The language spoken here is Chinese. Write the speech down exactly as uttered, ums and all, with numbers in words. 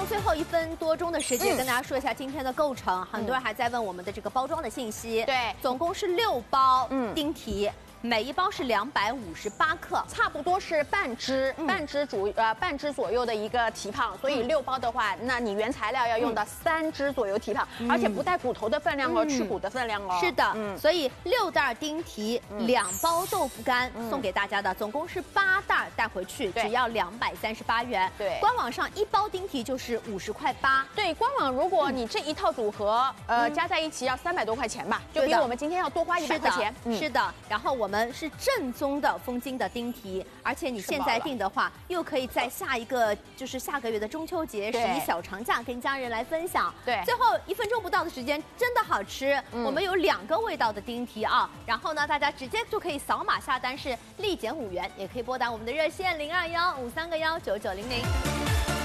最后一分多钟的时间，跟大家说一下今天的构成。很多人还在问我们的这个包装的信息。 对， 总共是六包丁提。 每一包是两百五十八克， 差不多是半只，嗯、半只左呃半只左右的一个蹄膀，所以六包的话，那你原材料要用到三只左右蹄膀，嗯、而且不带骨头的分量哦，嗯、去骨的分量哦。 是的，嗯、所以六袋丁提，嗯、两包豆腐干、嗯、送给大家的，总共是八袋带回去，只要两百三十八元。 对， 官网上一包丁提就是五十块八。 对，官网如果你这一套组合，嗯、呃加在一起要三百多块钱吧，就比我们今天要多花一百块钱。 是的，嗯、是的，然后我。我们是正宗的丰金的丁提，而且你现在订的话，又可以在下一个就是下个月的中秋节十一小长假跟家人来分享。 对， 最后一分钟不到的时间，真的好吃。嗯、我们有两个味道的丁提啊，然后呢，大家直接就可以扫码下单，是立减五元，也可以拨打我们的热线零二幺五三个幺九九零零。